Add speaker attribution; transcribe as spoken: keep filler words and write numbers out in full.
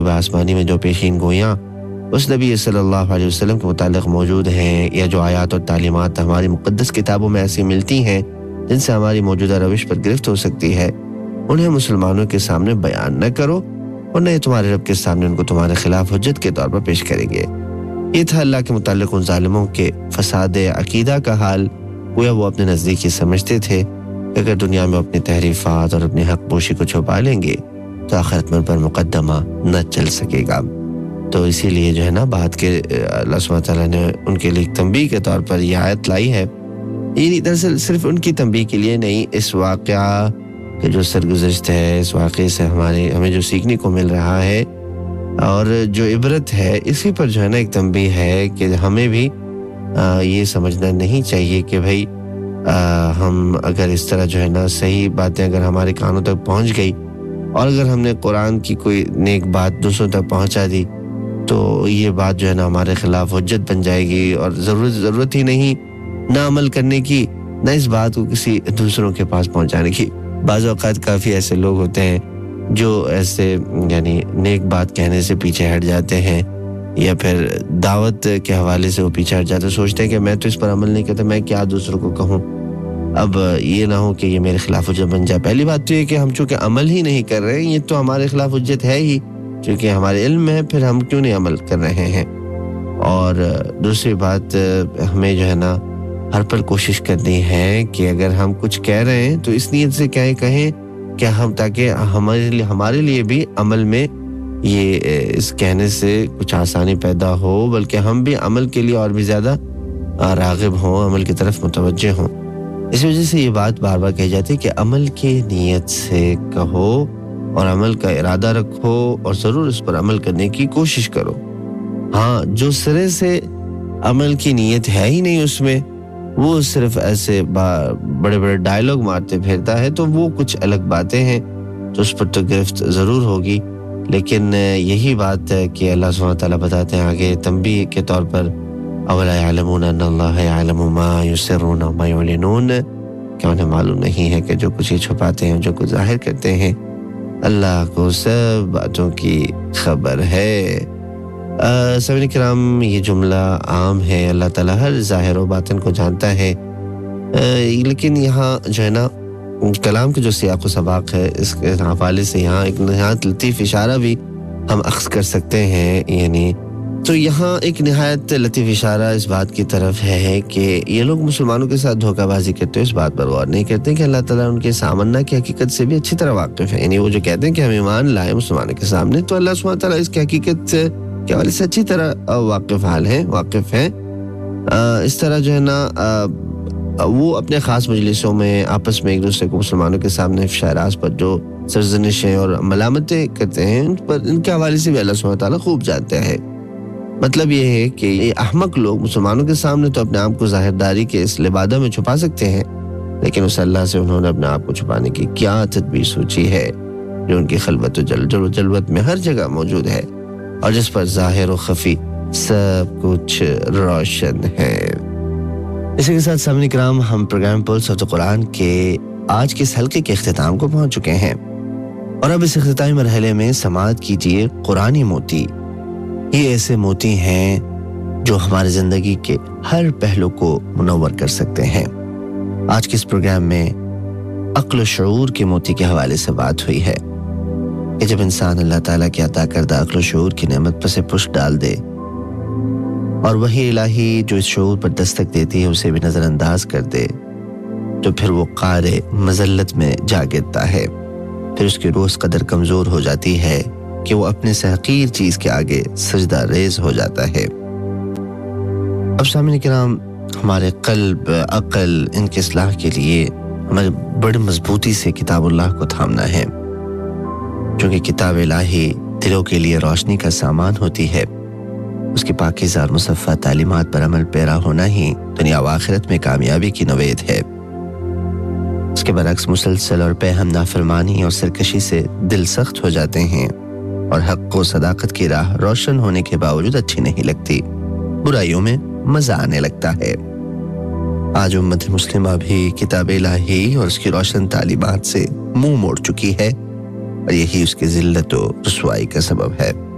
Speaker 1: आसमानी में जो पेशीन गोयाँ उस नबी सल्लल्लाहु अलैहि वसल्लम के मुतालिक मौजूद हैं, या जो आयात और तालीमात हमारी मुक़द्दस किताबों में ऐसी मिलती हैं जिनसे हमारी मौजूदा रविश पर गिरफ्त हो सकती है, उन्हें मुसलमानों के सामने बयान न करो, और न तुम्हारे रब के सामने उनको तुम्हारे खिलाफ हुज्जत के तौर पर पेश करेंगे। ये था अल्लाह के मुतालिक उन जालिमों के फसाद अकीदा का हाल। गोया वो अपने नज़दीक ही समझते थे कि अगर दुनिया में अपनी तहरीफात और अपनी हक पोशी को छुपा लेंगे तो आखिरत में उन पर मुकद्दमा न चल सकेगा। तो इसीलिए जो है ना बात के अल्लाह सुब्हानहू तआला ने उनके लिए तंबीह के तौर पर यह आयत लाई है। ये दरअसल सिर्फ उनकी तंबीह के लिए नहीं, इस वाक़या के जो सरगुज़श्त है, इस वाक़े से हमारे हमें जो सीखने को मिल रहा है और जो इबरत है, इसी पर जो है ना एक तंबीह है कि हमें भी आ, ये समझना नहीं चाहिए कि भाई आ, हम अगर इस तरह जो है ना सही बातें अगर हमारे कानों तक पहुंच गई और अगर हमने कुरान की कोई नेक बात दूसरों तक पहुंचा दी तो ये बात जो है ना हमारे खिलाफ हुज्जत बन जाएगी, और ज़रूरत ज़रूरत ही नहीं ना अमल करने की, ना इस बात को किसी दूसरों के पास पहुंचाने की। बाज़ औक़ात काफ़ी ऐसे लोग होते हैं जो ऐसे यानी नेक बात कहने से पीछे हट जाते हैं, या फिर दावत के हवाले से वो पीछे हट जाते हैं, सोचते हैं कि मैं तो इस पर अमल नहीं करता, मैं क्या दूसरों को कहूँ। अब ये ना हो कि ये मेरे खिलाफ हुज्जत बन जाए। पहली बात तो ये कि हम चूँकि अमल ही नहीं कर रहे हैं, ये तो हमारे खिलाफ हुज्जत है ही, क्योंकि हमारे इल्म में है, फिर हम क्यों नहीं अमल कर रहे हैं। और दूसरी बात, हमें जो है ना हर पल कोशिश करनी है कि अगर हम कुछ कह रहे हैं तो इस नीयत से क्या कहें कि हम, ताकि हमारे लिए हमारे लिए भी अमल में ये इस कहने से कुछ आसानी पैदा हो, बल्कि हम भी अमल के लिए और भी ज़्यादा राग़िब हों, अमल की तरफ मुतवज्जे हों। इस वजह से ये बात बार बार कही जाती है कि अमल की नीयत से कहो और अमल का इरादा रखो और ज़रूर इस पर अमल करने की कोशिश करो। हाँ, जो सिरे से अमल की नीयत है ही नहीं उसमें, वो सिर्फ ऐसे बड़े बड़े डायलॉग मारते फिरता है, तो वो कुछ अलग बातें हैं, तो उस पर तो गिरफ्त ज़रूर होगी। लेकिन यही बात है कि अल्लाह सुब्हानहू तआला बताते हैं आगे तंबीह के तौर पर, अवला यअलमून अन्नल्लाह यअलमु मा युसिर्रून व मा युलिनून, क्या उन्हें मालूम नहीं है कि जो कुछ ये छुपाते हैं, जो कुछ जाहिर करते हैं, अल्लाह को सब बातों की खबर है। सामईन किराम, ये जुमला आम है, अल्लाह ताला हर ज़ाहिर व बातिन को जानता है, आ, लेकिन यहाँ जो है ना कलाम के जो सियाक़ व सबाक़ है, इसके हवाले से यहाँ एक नहायत लतीफ़ इशारा भी हम अख्ज़ कर सकते हैं। यानी तो यहाँ एक नहायत लतीफ़ इशारा इस बात की तरफ है कि ये लोग मुसलमानों के साथ धोखाबाजी करते हैं, इस बात पर गौर नहीं करते कि अल्लाह ताला उनके सामना की हकीकत से भी अच्छी तरह वाकिफ़ है। यानी वो जो कहते हैं कि हम ईमान लाए मुसलमानों के सामने, तो अल्लाह सुब्हानहू तआला इसकी हकीकत के हवाले से अच्छी तरह वाकिफ़ हाल है, वाकिफ़ है। इस तरह जो है ना वो अपने ख़ास मजलिसों में आपस में एक दूसरे को मुसलमानों के सामने शहराज पर जो सरजनिशें और मलामतें करते हैं, उन पर इनके हवाले से भी अल्लाह सुब्हानहू तआला खूब जानते हैं। मतलब ये है कि ये अहमक लोग मुसलमानों के सामने तो अपने आप को ज़ाहिरदारी के इस लिबादा में छुपा सकते हैं, लेकिन उस अल्लाह से उन्होंने अपने आप को छुपाने की क्या तदबीर सोची है, जो उनकी खलवत व जल जलवत में हर जगह मौजूद है और जिस पर ज़ाहिर व खफी सब कुछ रोशन है। इसी के साथ सामईन किराम, हम programme pulse of the Quran के आज के इस हल्के के इख्तिताम को पहुंच चुके हैं, और अब इस इख्तितामी मरहले में समाअत कीजिए कुरानी मोती। ये ऐसे मोती हैं जो हमारी जिंदगी के हर पहलू को मुनव्वर कर सकते हैं। आज के इस प्रोग्राम में अक्ल शऊर के मोती के हवाले से बात हुई है कि जब इंसान अल्लाह ताला की अता करदा अक्ल शऊर की नेमत पर से पुष्ट डाल दे और वही इलाही जो इस शऊर पर दस्तक देती है उसे भी नजरअंदाज कर दे, तो फिर वो क़ारे मज़ल्लत में जा गिरता है। फिर उसकी रोज़ कदर कमज़ोर हो जाती है कि वो अपने से हकीर चीज़ के आगे सजदा रेज हो जाता है। अब सामईन किराम, हमारे क़ल्ब, अक़ल, इनकी इस्लाह के लिए हमें बड़ी मजबूती से किताबुल्लाह को थामना है, क्योंकि किताब इलाही दिलों के लिए रोशनी का सामान होती है। उसकी पाकीज़ा और मुसफ़्फ़ा तालीमात पर अमल पैरा होना ही दुनिया व आखिरत में कामयाबी की नवेद है। उसके बरक्स मुसलसल और बेहम नाफरमानी और सरकशी से दिल सख्त हो जाते हैं और हक़ को सदाकत की राह रोशन होने के बावजूद अच्छी नहीं लगती, बुराइयों में मज़ा आने लगता है। आज उम्मत मुस्लिमा भी किताब इलाही और उसकी रोशन तालीमात से मुंह मोड़ चुकी है, और यही उसकी ज़िल्लत व रुसवाई का सबब है।